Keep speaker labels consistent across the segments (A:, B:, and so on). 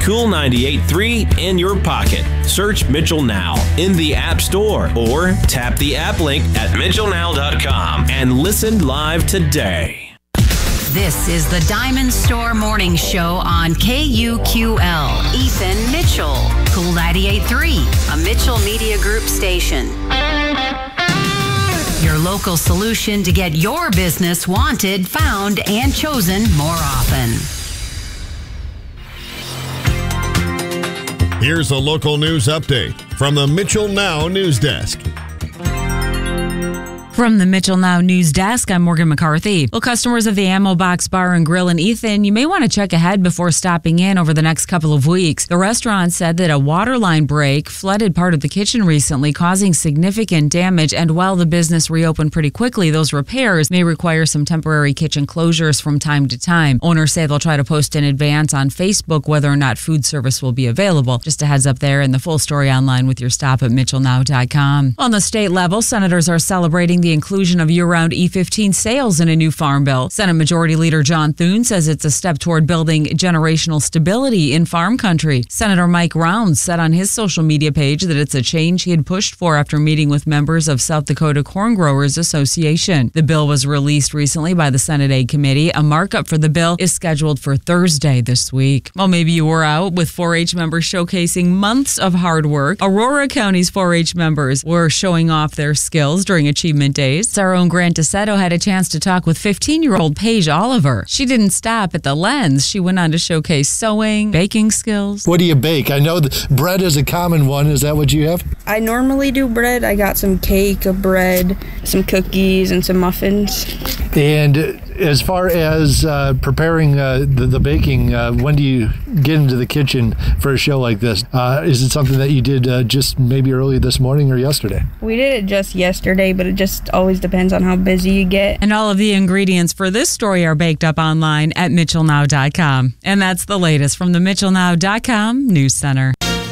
A: Cool 98.3 in your pocket. Search Mitchell Now in the App Store or tap the app link at mitchellnow.com and listen live today.
B: This is the Diamond Store Morning Show on KUQL. Ethan Mitchell, Cool 98.3, a Mitchell Media Group station. Your local solution to get your business wanted, found, and chosen more often.
C: Here's a local news update from the Mitchell Now News Desk.
D: From the Mitchell Now News Desk, I'm Morgan McCarthy. Well, customers of the Ammo Box Bar and Grill in Ethan, you may want to check ahead before stopping in over the next couple of weeks. The restaurant said that a water line break flooded part of the kitchen recently, causing significant damage. And while the business reopened pretty quickly, those repairs may require some temporary kitchen closures from time to time. Owners say they'll try to post in advance on Facebook whether or not food service will be available. Just a heads up there, and the full story online with your stop at mitchellnow.com. On the state level, senators are celebrating the inclusion of year-round E15 sales in a new farm bill. Senate Majority Leader John Thune says it's a step toward building generational stability in farm country. Senator Mike Rounds said on his social media page that it's a change he had pushed for after meeting with members of South Dakota Corn Growers Association. The bill was released recently by the Senate Ag Committee. A markup for the bill is scheduled for Thursday this week. Well, maybe you were out with 4-H members showcasing months of hard work. Aurora County's 4-H members were showing off their skills during Achievement Days. Our own Grant DeSetto had a chance to talk with 15-year-old Paige Oliver. She didn't stop at the lens. She went on to showcase sewing, baking skills.
E: What do you bake? I know that bread is a common one. Is that what you have?
F: I normally do bread. I got some cake, a bread, some cookies, and some muffins.
E: And as far as preparing the baking, when do you get into the kitchen for a show like this? Is it something that you did just maybe early this morning or yesterday?
F: We did it just yesterday, but it just always depends on how busy you get.
D: And all of the ingredients for this story are baked up online at mitchellnow.com. And that's the latest from the mitchellnow.com News Center.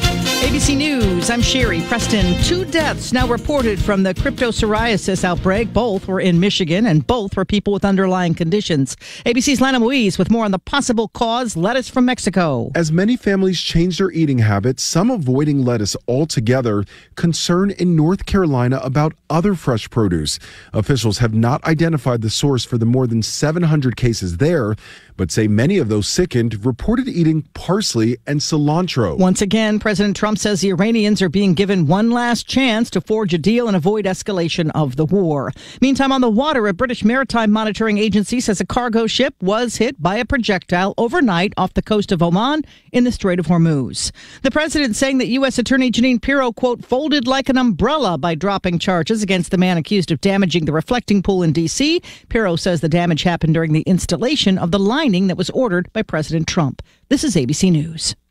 G: ABC News, I'm Sherry Preston. 2 deaths now reported from the cryptopsoriasis outbreak. Both were in Michigan, and both were people with underlying conditions. ABC's Lana Moise with more on the possible cause, lettuce from Mexico.
H: As many families change their eating habits, some avoiding lettuce altogether, concern in North Carolina about other fresh produce. Officials have not identified the source for the more than 700 cases there, but say many of those sickened reported eating parsley and cilantro.
G: Once again, President Trump says the Iranians are being given one last chance to forge a deal and avoid escalation of the war. Meantime, on the water, a British maritime monitoring agency says a cargo ship was hit by a projectile overnight off the coast of Oman in the Strait of Hormuz. The president saying that U.S. Attorney Jeanine Pirro, quote, folded like an umbrella by dropping charges against the man accused of damaging the reflecting pool in D.C. Pirro says the damage happened during the installation of the lining that was ordered by President Trump. This is ABC News.